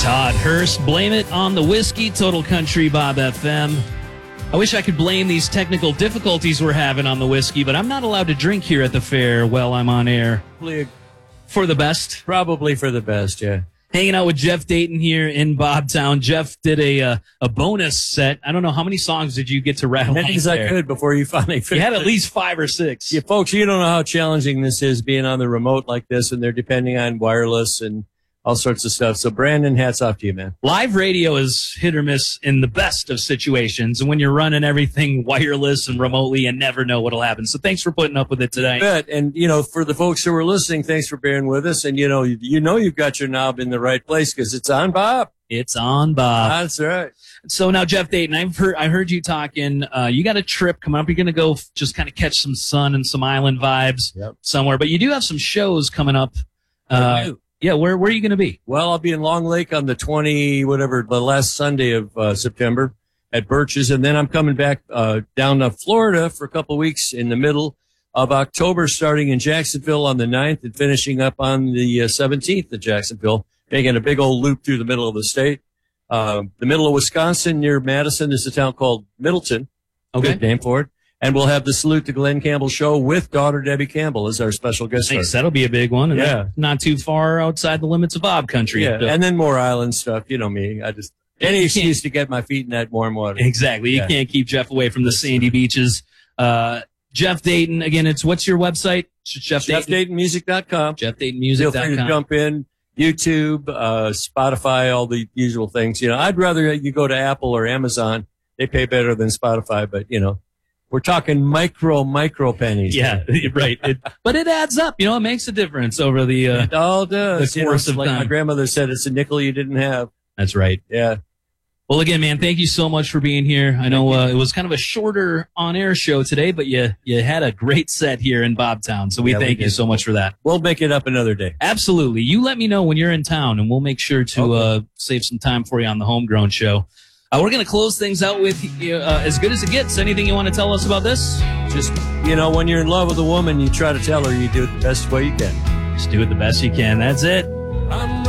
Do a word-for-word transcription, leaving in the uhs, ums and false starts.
Todd Hurst, blame it on the whiskey, Total Country Bob F M. I wish I could blame these technical difficulties we're having on the whiskey, but I'm not allowed to drink here at the fair while I'm on air. For the best. Probably for the best, yeah. Hanging out with Jeff Dayton here in Bobtown. Jeff did a uh, a bonus set. I don't know, how many songs did you get to rattle off Many as I could before you finally finished. You had at least five or six. Yeah, folks, you don't know how challenging this is being on the remote like this, and they're depending on wireless and all sorts of stuff. So, Brandon, hats off to you, man. Live radio is hit or miss in the best of situations. And when you're running everything wireless and remotely, you never know what'll happen. So thanks for putting up with it today. Good. And, you know, for the folks who are listening, thanks for bearing with us. And, you know, you, you know you've got your knob in the right place because it's on Bob. It's on Bob. That's right. So now, Jeff Dayton, I've heard, I heard you talking. Uh, you got a trip coming up. You're going to go f- just kind of catch some sun and some island vibes Yep. somewhere. But you do have some shows coming up. I Uh, do. yeah, where where are you going to be? Well, I'll be in Long Lake on the twenty, whatever, the last Sunday of uh, September at Birch's. And then I'm coming back uh, down to Florida for a couple of weeks in the middle of October, starting in Jacksonville on the ninth and finishing up on the uh, seventeenth in Jacksonville, making a big old loop through the middle of the state. Uh, the middle of Wisconsin near Madison is a town called Middleton. Okay. Good name for it. And we'll have the Salute to Glenn Campbell show with daughter Debbie Campbell as our special guest star. Nice. That'll be a big one. And Yeah. that's not too far outside the limits of Bob Country. Yeah, So- and then more island stuff. You know me. I just any excuse to get my feet in that warm water. Exactly. You Yeah. can't keep Jeff away from the sandy beaches. Uh, Jeff Dayton, again, it's what's your website? Jeff, Jeff Dayton. Dayton Music dot com. Jeff Dayton Music Feel dot free to com. jump in. YouTube, uh, Spotify, all the usual things. You know, I'd rather you go to Apple or Amazon. They pay better than Spotify, but you know, we're talking micro, micro pennies. Yeah, right. It, but it adds up. You know, it makes a difference over the. Uh, It all does. The You know, course it's of like time. my grandmother said, it's a nickel you didn't have. that's right. Yeah. Well, again, man, thank you so much for being here. I know uh, it was kind of a shorter on-air show today, but you you had a great set here in Bobtown, so we Yeah, we thank you did. so much for that. We'll make it up another day. Absolutely. You let me know when you're in town, and we'll make sure to Okay. uh, save some time for you on the Homegrown Show. Uh, we're going to close things out with uh, As Good As It Gets. Anything you want to tell us about this? Just, you know, when you're in love with a woman, you try to tell her you do it the best way you can. Just do it the best you can. That's it.